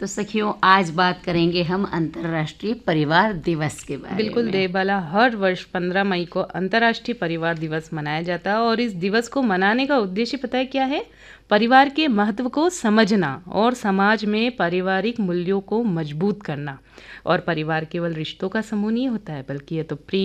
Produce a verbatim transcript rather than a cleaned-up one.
तो सखियों, आज बात करेंगे हम अंतर्राष्ट्रीय परिवार दिवस के बारे बिल्कुल में। देवबाला, हर वर्ष पंद्रह मई को अंतर्राष्ट्रीय परिवार दिवस मनाया जाता है और इस दिवस को मनाने का उद्देश्य पता है क्या है? परिवार के महत्व को समझना और समाज में पारिवारिक मूल्यों को मजबूत करना। और परिवार केवल रिश्तों का समूह नहीं होता है, बल्कि ये तो प्रेम